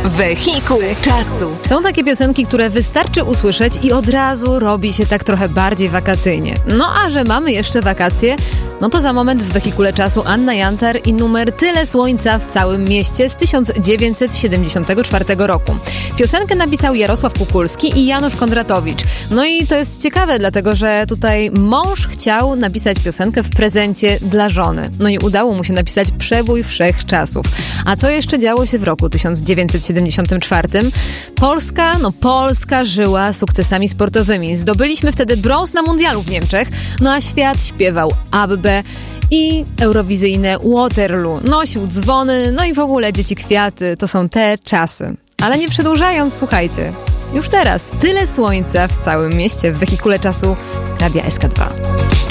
Wehikuł czasu. Są takie piosenki, które wystarczy usłyszeć i od razu robi się tak trochę bardziej wakacyjnie. No a że mamy jeszcze wakacje, no to za moment w Wehikule czasu Anna Jantar i numer Tyle słońca w całym mieście z 1974 roku. Piosenkę napisał Jarosław Kukulski i Janusz Kondratowicz. No i to jest ciekawe, dlatego że tutaj mąż chciał napisać piosenkę w prezencie dla żony. No i udało mu się napisać przebój wszechczasów. A co jeszcze działo się w roku 1974? Polska żyła sukcesami sportowymi. Zdobyliśmy wtedy brąz na mundialu w Niemczech, no a świat śpiewał Abbę i eurowizyjne Waterloo. Nosił dzwony, no i w ogóle dzieci kwiaty. To są te czasy. Ale nie przedłużając, słuchajcie, już teraz Tyle słońca w całym mieście w Wehikule czasu Radia SK2.